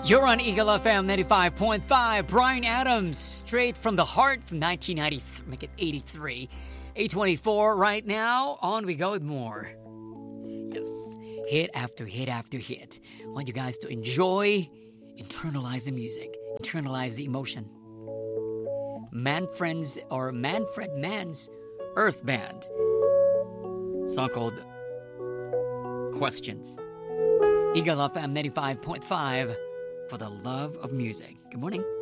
You're on Eagle FM 95.5. Bryan Adams, straight from the heart from 1993. Make it 83. 824 right now. On we go with more. Yes. Hit after hit after hit. I want you guys to enjoy, internalize the music, internalize the emotion. Manfred Mann's Earth Band. Song called Questions. Eagle FM 95.5 for the love of music. Good morning.